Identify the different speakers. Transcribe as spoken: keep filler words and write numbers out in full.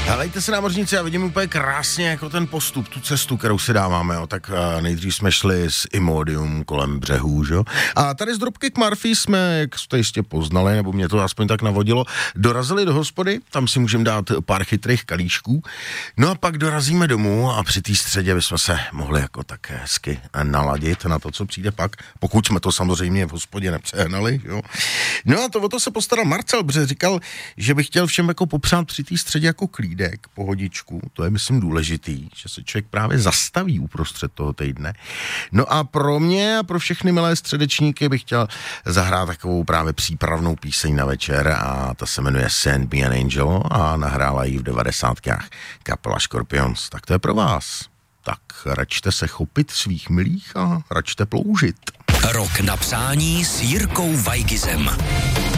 Speaker 1: Helejte se, námořníci, já vidím úplně krásně jako ten postup, tu cestu, kterou si dáváme, jo. Tak uh, nejdřív jsme šli s Imodium kolem břehů, jo. A tady z Dropkick Murphy jsme, jak jste jistě poznali, nebo mě to aspoň tak navodilo, dorazili do hospody, tam si můžeme dát pár chytrých kalíšků, no a pak dorazíme domů a při té středě bychom se mohli jako tak hezky naladit na to, co přijde pak, pokud jsme to samozřejmě v hospodě nepřehnali, jo. No a to o to se postaral Marcel, protože říkal, že by chtěl všem jako popřát při té středě jako klídek, pohodičku, to je myslím důležitý, že se člověk právě zastaví uprostřed toho týdne. No a pro mě a pro všechny milé středečníky bych chtěl zahrát takovou právě přípravnou píseň na večer a ta se jmenuje Send Me an Angel a nahrála ji v devadesátkách kapela Scorpions. Tak to je pro vás. Tak račte se chopit svých milých a račte ploužit.
Speaker 2: Rok na přání s Jirkou Vajgizem.